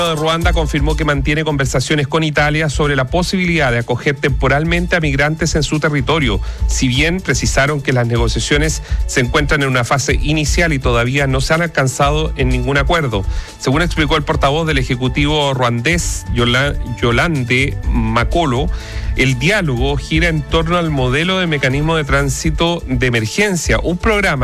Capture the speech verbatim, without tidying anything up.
de Ruanda confirmó que mantiene conversaciones con Italia sobre la posibilidad de acoger temporalmente a migrantes en su territorio, si bien precisaron que las negociaciones se encuentran en una fase inicial y todavía no se han alcanzado en ningún acuerdo. Según explicó el portavoz del Ejecutivo ruandés, Yolande Makolo, el diálogo gira en torno al modelo de mecanismo de tránsito de emergencia, un programa